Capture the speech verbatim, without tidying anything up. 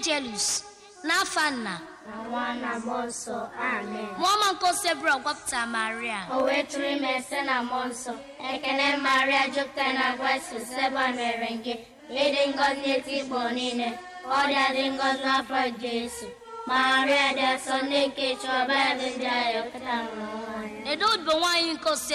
Angelus Nafanna Nwana Monso, Amen. Mama Nkosebra gwapụta Maria. O wetụrụ ime site na mmụọ nsọ. Ekele Maria jupụtara na grace, Seba mere gị. Ịdị ngọzi n'etiti igbo niile. Ọ dị adị ngọzi n'afọ Jesu. Maria dị asọ nne nke Chọba dị ndị agha pụta n'ụwa. Edo bụ nwaanyị Nkose